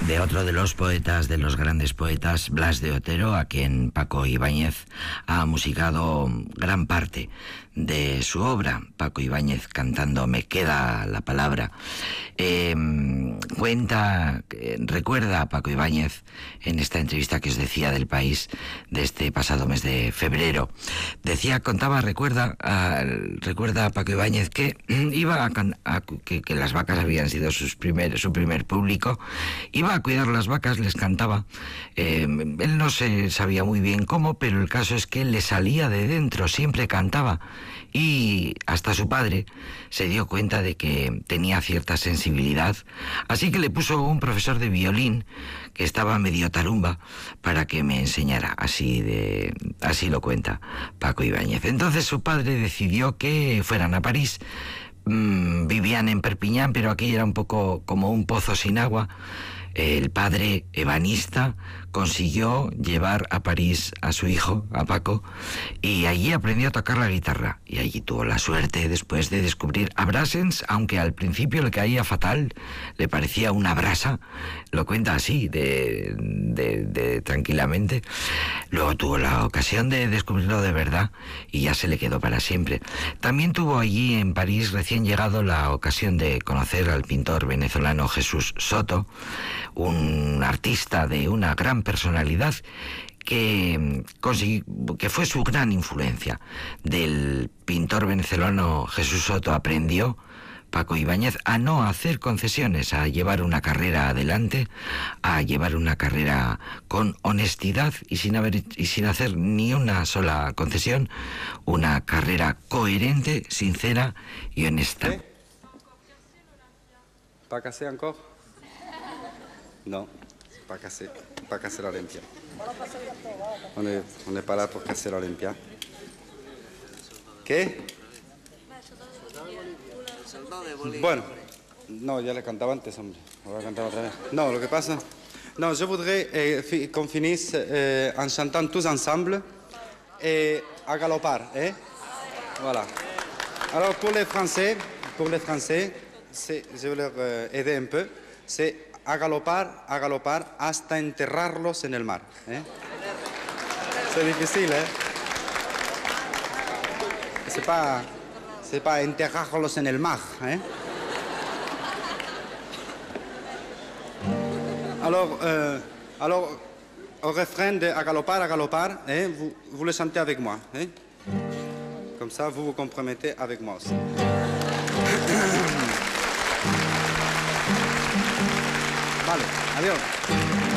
de otro de los poetas, de los grandes poetas, Blas de Otero, a quien Paco Ibáñez ha musicado gran parte de su obra. Paco Ibáñez cantando Me queda la palabra. Recuerda a Paco Ibáñez en esta entrevista que os decía del País de este pasado mes de febrero. Recuerda a Paco Ibáñez que iba que las vacas habían sido su primer público, iba a cuidar las vacas, les cantaba. Él no se sabía muy bien cómo, pero el caso es que le salía de dentro, siempre cantaba. Y hasta su padre se dio cuenta de que tenía cierta sensibilidad, así que le puso un profesor de violín que estaba medio tarumba para que me enseñara. Así lo cuenta Paco Ibáñez. Entonces su padre decidió que fueran a París. Vivían en Perpiñán, pero aquello era un poco como un pozo sin agua. El padre ebanista consiguió llevar a París a su hijo, a Paco, y allí aprendió a tocar la guitarra. Y allí tuvo la suerte después de descubrir a Brassens, aunque al principio le caía fatal, le parecía una brasa, lo cuenta así, tranquilamente. Luego tuvo la ocasión de descubrirlo de verdad y ya se le quedó para siempre. También tuvo allí en París, recién llegado, la ocasión de conocer al pintor venezolano Jesús Soto, un artista de una gran personalidad que fue su gran influencia. Del pintor venezolano Jesús Soto aprendió Paco Ibáñez a no hacer concesiones, a llevar una carrera adelante, a llevar una carrera con honestidad y sin hacer ni una sola concesión, una carrera coherente, sincera y honesta. ¿Pas cassé encore? Non, pas cassé l'Olympia. On n'est pas là pour casser l'Olympia. ¿Qué? Bueno, no, ya le cantaba antes, hombre. Lo voy a cantar otra vez. No, lo que pasa... Non, je voudrais qu'on finisse en chantant tous ensemble et à galopar, eh? Voilà. Alors, pour les Français, je vais leur aider un peu, c'est a galopar hasta enterrarlos en el mar, ¿eh? C'est difficile, ¿eh? C'est pas enterrarlos en el mar, ¿eh? Alors, au refrain de a galopar, ¿eh? Vous le chantez avec moi, ¿eh? Comme ça, vous compromettez avec moi aussi. Vale, adiós.